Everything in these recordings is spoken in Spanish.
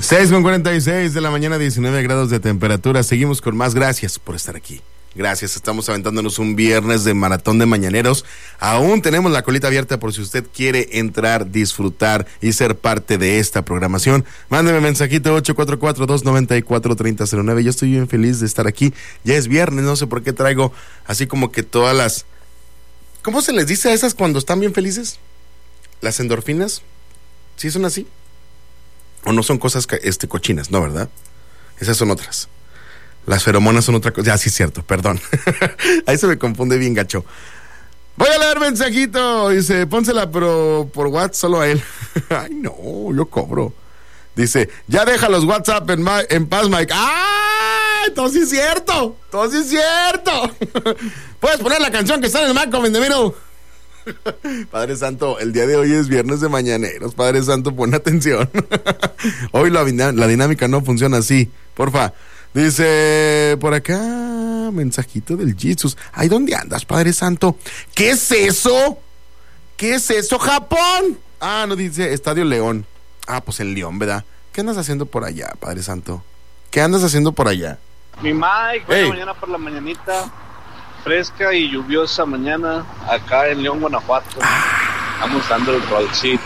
6:46 de la mañana, 19 grados de temperatura. Seguimos con más. Gracias por estar aquí. Gracias, estamos aventándonos un viernes de maratón de mañaneros. Aún tenemos la colita abierta por si usted quiere entrar, disfrutar y ser parte de esta programación. Mándeme mensajito 844-294-3009. Yo estoy bien feliz de estar aquí. Ya es viernes, no sé por qué traigo así como que todas las... ¿Cómo se les dice a esas cuando están bien felices? ¿Las endorfinas? ¿Sí son así? ¿O no son cosas cochinas? No, ¿verdad? Esas son otras. Las feromonas son otra cosa. Ya, sí es cierto, perdón. Ahí se me confunde bien gacho. Voy a leer mensajito. Dice, pónsela pero por WhatsApp solo a él. Ay, no, yo cobro. Dice, ya deja los WhatsApp en paz, Mike. ¡Ay! Todo sí es cierto. Todo sí es cierto. Puedes poner la canción que está en el Mac, Mendemiro. Padre Santo, el día de hoy es viernes de mañaneros. Padre Santo, pon atención. Hoy la dinámica no funciona así. Porfa. Dice por acá, mensajito del Jesus. Ay, ¿dónde andas, Padre Santo? ¿Qué es eso? ¿Qué es eso, Japón? Ah, no, dice Estadio León. Ah, pues en León, ¿verdad? ¿Qué andas haciendo por allá, Padre Santo? ¿Qué andas haciendo por allá? Mi Mike, hey. Mañana por la mañanita, fresca y lluviosa mañana, acá en León, Guanajuato. Estamos dando el rolcito.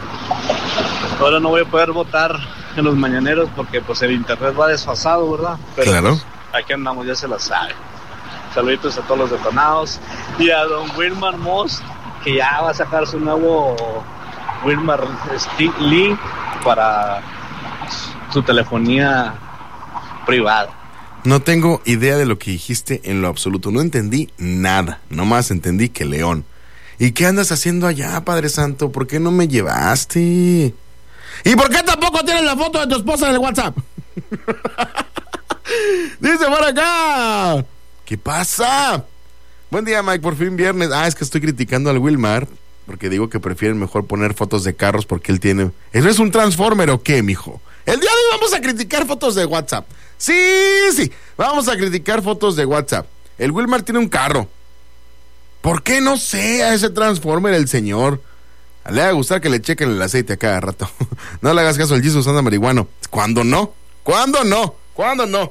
Ahora no voy a poder votar en los mañaneros porque pues el internet va desfasado, ¿verdad? Pero claro. Pues, aquí andamos, ya se la sabe. Saluditos a todos los detonados y a don Wilmar Moss, que ya va a sacar su nuevo Wilmar Link para su telefonía privada. No tengo idea de lo que dijiste en lo absoluto, no entendí nada, nomás entendí que León. ¿Y qué andas haciendo allá, Padre Santo? ¿Por qué no me llevaste? ¿Y por qué tampoco tienes la foto de tu esposa en el WhatsApp? Dice por acá. ¿Qué pasa? Buen día, Mike, por fin viernes. Ah, es que estoy criticando al Wilmar porque digo que prefieren mejor poner fotos de carros porque él tiene... ¿Eso es un Transformer o qué, mijo? El día de hoy vamos a criticar fotos de WhatsApp. Sí, vamos a criticar fotos de WhatsApp. El Wilmar tiene un carro. ¿Por qué no sé a ese Transformer el señor? Le va a gustar que le chequen el aceite a cada rato. No le hagas caso al Jesus, anda marihuano. ¿Cuándo no? ¿Cuándo no? ¿Cuándo no?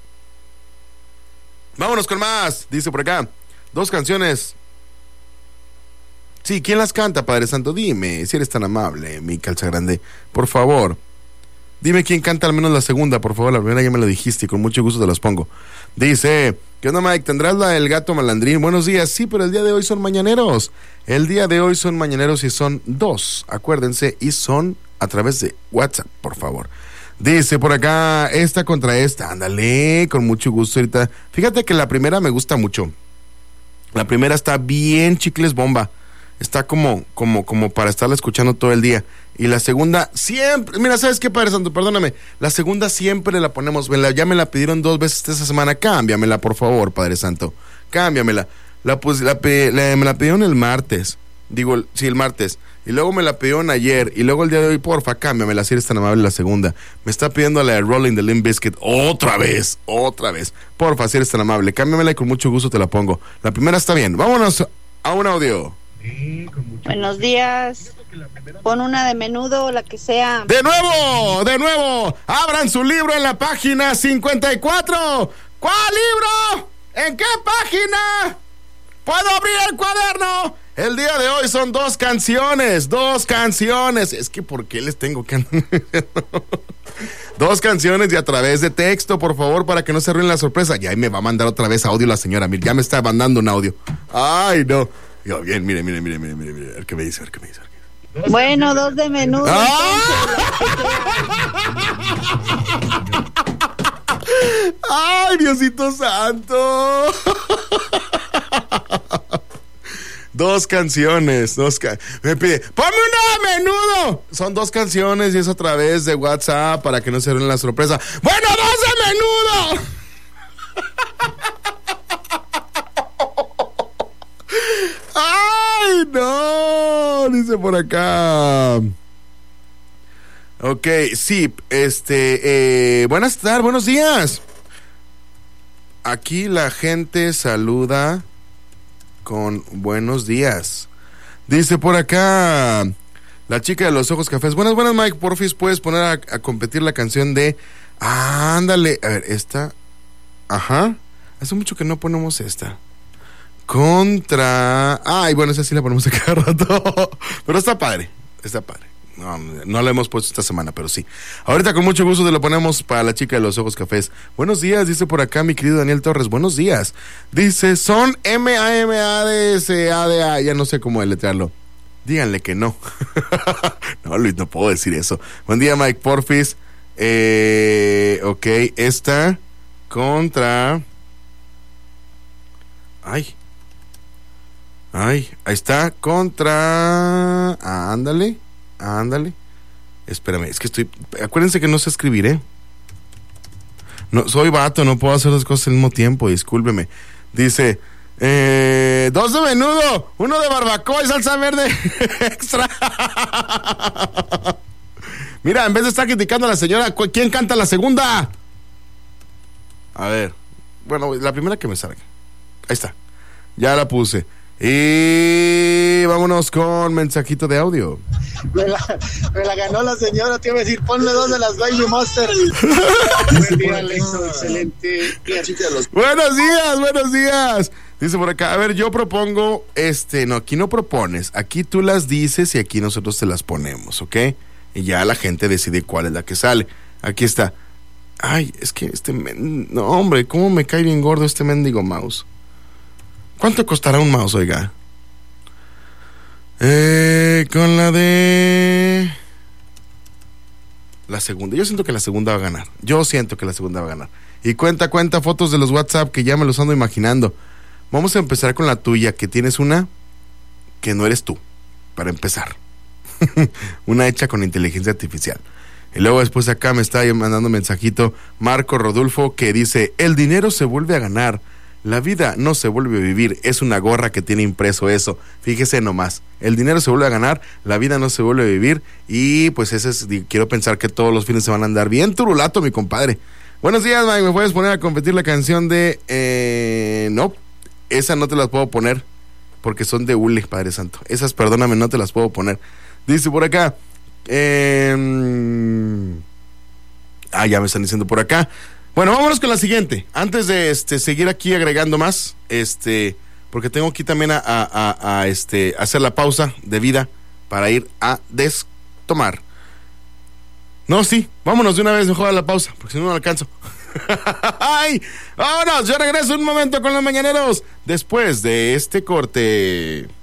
Vámonos con más. Dice por acá, 2 canciones. Sí, ¿quién las canta, Padre Santo? Dime, si eres tan amable, mi calza grande. Por favor. Dime quién canta al menos la segunda, por favor. La primera ya me lo dijiste y con mucho gusto te las pongo. Dice, ¿qué onda, Mike? ¿Tendrás la del gato malandrín? Buenos días. Sí, pero el día de hoy son mañaneros. El día de hoy son mañaneros y son 2. Acuérdense, y son a través de WhatsApp, por favor. Dice por acá, esta contra esta. Ándale, con mucho gusto ahorita. Fíjate que la primera me gusta mucho. La primera está bien chicles bomba. Está como para estarla escuchando todo el día. Y la segunda siempre, mira, ¿sabes qué, Padre Santo? Perdóname. La segunda siempre la ponemos, ya me la pidieron 2 veces esta semana. Cámbiamela, por favor, Padre Santo. Cámbiamela. Me la pidieron el martes. El martes. Y luego me la pidieron ayer. Y luego el día de hoy, porfa, cámbiamela, si eres tan amable, la segunda. Me está pidiendo la de Rolling the Limp Bizkit otra vez. Porfa, si eres tan amable, cámbiamela y con mucho gusto te la pongo. La primera está bien. Vámonos a un audio. Buenos días. Pon una de Menudo, la que sea. De nuevo. Abran su libro en la página 54. ¿Cuál libro? ¿En qué página? ¿Puedo abrir el cuaderno? El día de hoy son 2 canciones. Es que ¿por qué les tengo que... 2 canciones y a través de texto, por favor, para que no se arruine la sorpresa. Ya me va a mandar otra vez audio la señora. Mira, ya me está mandando un audio. Ay, no. Yo, bien, mire. A ver qué me dice. Bueno, 2 de Menudo. ¡Ay, Diosito Santo! 2 canciones. Me pide, ¡ponme una de Menudo! Son 2 canciones y es a través de WhatsApp para que no se arruine la sorpresa. ¡Bueno, 2 de Menudo! ¡Ay, no! Dice por acá. Ok, sí, buenos días. Aquí la gente saluda con buenos días. Dice por acá, La chica de los ojos cafés. Buenas, Mike. Porfis, puedes poner a competir la canción de... ándale. A ver, esta. Ajá. Hace mucho que no ponemos esta. Contra... Ay, bueno, esa sí la ponemos a cada rato. Pero está padre. No la hemos puesto esta semana, pero sí. Ahorita con mucho gusto te lo ponemos para la chica de los ojos cafés. Buenos días, dice por acá mi querido Daniel Torres. Buenos días. Dice, son MAMADSADA. Ya no sé cómo deletrearlo. Díganle que no. No, Luis, no puedo decir eso. Buen día, Mike Porfis. Ok, esta contra... Ay, ahí está, contra... Ándale. Espérame, es que acuérdense que no sé escribir, ¿eh? No, soy vato, no puedo hacer dos cosas al mismo tiempo, discúlpeme. Dice, 2 de menudo, 1 de barbacoa y salsa verde extra. Mira, en vez de estar criticando a la señora, ¿quién canta la segunda? A ver, bueno, la primera que me salga. Ahí está, ya la puse. Y vámonos con mensajito de audio. Me la ganó la señora, te iba a decir, ponme 2 de las Baby Monster. Buen día, Alexo, excelente. Buenos días. Dice por acá, a ver, yo propongo, no, aquí no propones, aquí tú las dices y aquí nosotros te las ponemos, ¿ok? Y ya la gente decide cuál es la que sale. Aquí está. Ay, es que no, hombre, cómo me cae bien gordo este mendigo mouse. ¿Cuánto costará un mouse, oiga? Con la de... La segunda. Yo siento que la segunda va a ganar. Y cuenta fotos de los WhatsApp que ya me los ando imaginando. Vamos a empezar con la tuya, que tienes una que no eres tú, para empezar. Una hecha con inteligencia artificial. Y luego después acá me está mandando un mensajito Marco Rodolfo que dice, el dinero se vuelve a ganar. La vida no se vuelve a vivir, es una gorra que tiene impreso eso. Fíjese nomás, el dinero se vuelve a ganar, la vida no se vuelve a vivir. Y pues quiero pensar que todos los fines se van a andar bien turulato, mi compadre. Buenos días, Mike, ¿me puedes poner a competir la canción de... No, esa no te las puedo poner, porque son de hule, Padre Santo. Esas, perdóname, no te las puedo poner. Dice por acá... ya me están diciendo por acá. Bueno, vámonos con la siguiente. Antes de seguir aquí agregando más, porque tengo aquí también a hacer la pausa de vida para ir a tomar. No, sí, vámonos de una vez mejor a la pausa, porque si no alcanzo. ¡Ay! ¡Vámonos! Yo regreso un momento con los mañaneros después de este corte.